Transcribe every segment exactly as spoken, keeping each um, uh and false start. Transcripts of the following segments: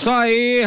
Isso aí,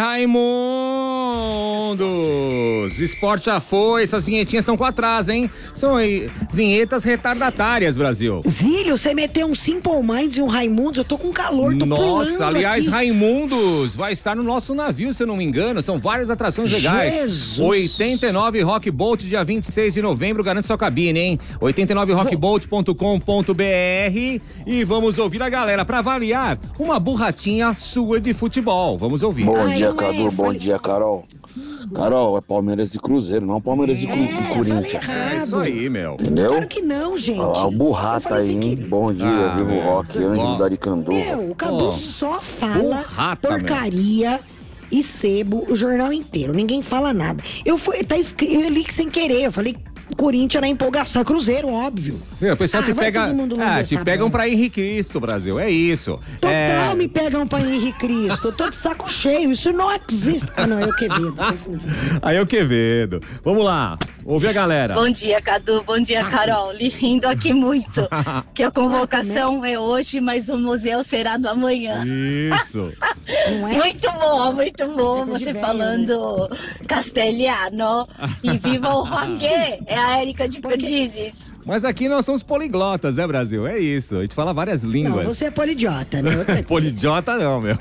Raimundos! Esporte já foi, essas vinhetinhas estão com atraso, hein? São aí, vinhetas retardatárias, Brasil. Zílio, você meteu um Simple Minds e um Raimundos, eu tô com calor, tô Nossa, aliás, aqui. Raimundos vai estar no nosso navio, se eu não me engano, são várias atrações legais. Jesus. oitenta e nove Rock Boat, dia vinte e seis de novembro, garante sua cabine, hein? oitenta e nove rock boat ponto com ponto b r e vamos ouvir a galera pra avaliar uma burratinha sua de futebol. Vamos ouvir. Bom Ai, dia, não é, Cadu. Bom falei- dia, Carol. Carol, é Palmeiras e Cruzeiro, não Palmeiras e, Cru- e É, Corinthians. falei É isso errado. aí, meu. Entendeu? Claro que não, gente. Ah, o Eu Burrata falei aí, sem hein? querer. Bom dia, Ah, Vivo meu, Rock, você é Ângelo bom. da Aricanduva. Meu, o Cadu Ó, só fala burrata, porcaria e sebo o jornal inteiro. Ninguém fala nada. Eu fui, tá escrito, eu li que sem querer. Eu falei Corinthians na empolgação, Cruzeiro, óbvio. Meu, o pessoal Ah, te vai pega. todo mundo Ah, lamber te essa pegam bola. pra Henrique Cristo, Brasil. É isso. Total é... me pegam pra Henrique Cristo. Eu tô de saco cheio. Isso não existe. Ah, não, é o Quevedo. Confundi. Aí é o Quevedo. Vamos lá. Ouve a galera. Bom dia, Cadu. Bom dia, Carol. Rindo aqui muito. Que a convocação é hoje, mas o museu será no amanhã. Isso. Não é? Muito bom, muito bom É coisa de você velho, falando castelhano. E viva o rock! É a Érica de Perdizes. Mas aqui nós somos poliglotas, né, Brasil? É isso. A gente fala várias Não, línguas. você é polidiota, né? Outra coisa. Polidiota não, meu.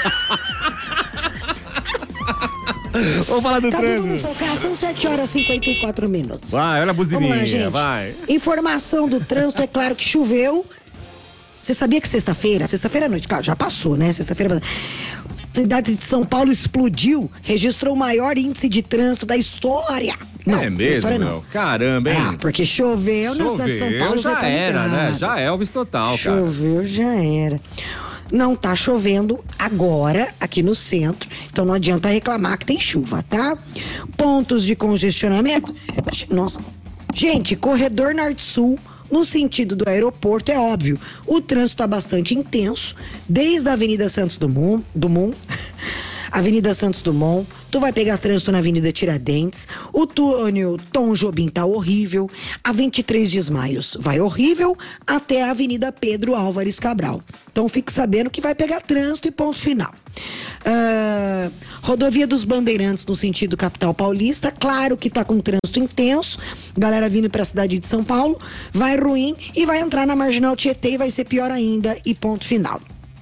Vamos falar do Cadu, vamos trânsito. focar. São sete horas e cinquenta e quatro minutos. Vai, olha a Vamos lá, buzininha, gente. vai. Informação do trânsito, é claro que choveu. Você sabia que sexta-feira, sexta-feira à noite, claro, já passou, né? Sexta-feira, a cidade de São Paulo explodiu, registrou o maior índice de trânsito da história. Não, é da mesmo, história não. meu? Caramba, hein? Ah, porque choveu, na cidade de São Choveu, Paulo. você já tá era, ligado. né? Já é Elvis total, cara. Choveu, já era. Não tá chovendo agora aqui no centro, então não adianta reclamar que tem chuva, tá? Pontos de congestionamento. Nossa. Gente, corredor norte-sul, no sentido do aeroporto, é óbvio. O trânsito tá bastante intenso, desde a Avenida Santos Dumont, Dumont Avenida Santos Dumont, tu vai pegar trânsito na Avenida Tiradentes, o túnel Tom Jobim tá horrível, a vinte e três de Maio vai horrível até a Avenida Pedro Álvares Cabral. Então fique sabendo que vai pegar trânsito e ponto final. Uh, rodovia dos Bandeirantes no sentido capital paulista, claro que tá com trânsito intenso, galera vindo pra cidade de São Paulo, vai ruim e vai entrar na Marginal Tietê e vai ser pior ainda e ponto final.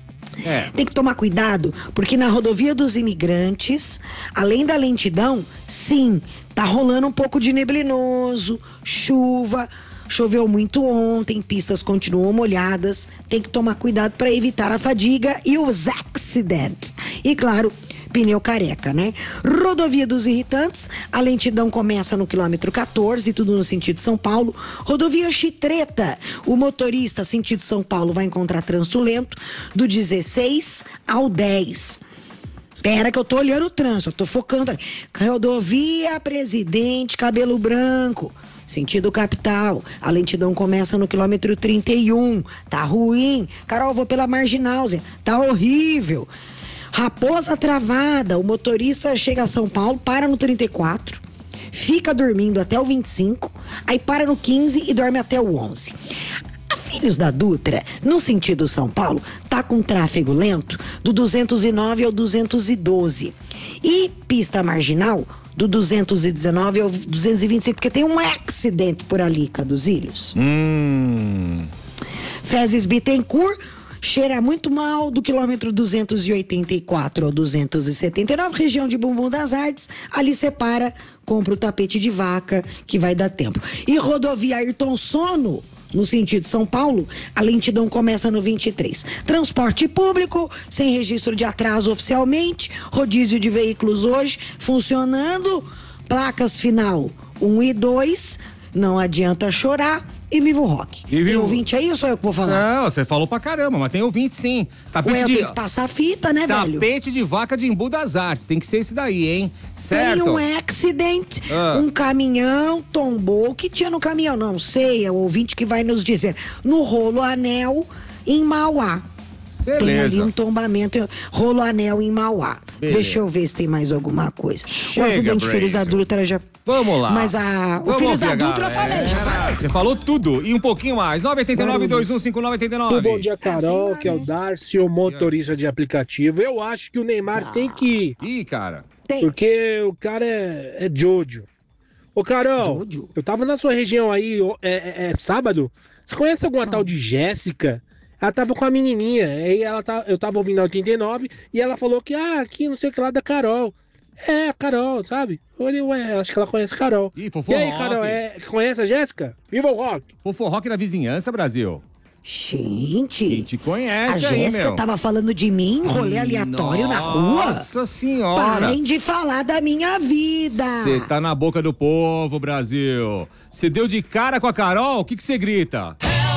É. Tem que tomar cuidado, porque na rodovia dos imigrantes, além da lentidão, sim, tá rolando um pouco de neblinoso, chuva, choveu muito ontem, pistas continuam molhadas, tem que tomar cuidado para evitar a fadiga e os acidentes. E claro, pneu careca, né? Rodovia dos Irritantes, a lentidão começa no quilômetro quatorze, tudo no sentido São Paulo. Rodovia Chitreta, o motorista sentido São Paulo vai encontrar trânsito lento do dezesseis ao dez. Pera que eu tô olhando o trânsito, eu tô focando aí. Rodovia Presidente Cabelo Branco, sentido capital, a lentidão começa no quilômetro trinta e um, tá ruim. Carol, eu vou pela Marginal, Zé, tá horrível. Raposa Travada, o motorista chega a São Paulo, para no trinta e quatro, fica dormindo até o vinte e cinco, aí para no quinze e dorme até o onze. A Filhos da Dutra, no sentido São Paulo, tá com tráfego lento do duzentos e nove ao duzentos e doze. E pista marginal do duzentos e dezenove ao duzentos e vinte e cinco, porque tem um acidente por ali, Caduzilhos. Hum. Fezes Bittencourt cheira muito mal do quilômetro duzentos e oitenta e quatro ao duzentos e setenta e nove, região de Bumbum das Artes, ali separa, compra o tapete de vaca, que vai dar tempo. E rodovia Ayrton Sono, no sentido São Paulo, a lentidão começa no vinte e três. Transporte público, sem registro de atraso oficialmente, rodízio de veículos hoje funcionando, placas final um e dois, não adianta chorar. E viva o rock. E viva Tem o- ouvinte aí ou sou eu que vou falar? Não, você falou pra caramba, mas tem ouvinte sim. Tapete Ué, eu de. tenho que passar a fita, né, velho? Tapete de vaca de Embu das Artes. Tem que ser esse daí, hein? Certo? Tem um acidente, Ah. um caminhão tombou. O que tinha no caminhão? Não sei, é o ouvinte que vai nos dizer. No Rolo Anel, em Mauá. Beleza. Tem ali um tombamento, rolo anel em Mauá. Beleza. Deixa eu ver se tem mais alguma coisa. Chega, o acidente Filhos da Brasil. Dutra já... Vamos lá. Mas a... O Vamos Filhos da ouvir a Dutra eu falei, já galera. vai. Você falou tudo e um pouquinho mais. nove oito nove, dois um cinco nove oito nove. Bom dia, Carol, que é o Darcio, motorista de aplicativo. Eu acho que o Neymar tem que ir, Ih, cara. Tem. porque o cara é, é Jojo. Ô, Carol, Jojo? eu tava na sua região aí ó, é, é- é sábado. Você conhece alguma tal de Jéssica? Ela tava com a menininha, aí ela tá, eu tava ouvindo a oitenta e nove e ela falou que, ah, aqui não sei o que lá da Carol. É, a Carol, sabe? Eu falei, ué, acho que ela conhece a Carol. Ih, Fofo E aí, Rock. Carol, é, conhece a Jéssica? Viva o rock! Fofo Rock na vizinhança, Brasil. Gente... Quem te A conhece aí, Jéssica meu. tava falando de mim, rolê aleatório na rua. Nossa senhora. Parem de falar da minha vida. Você tá na boca do povo, Brasil. Você deu de cara com a Carol? O que que você grita?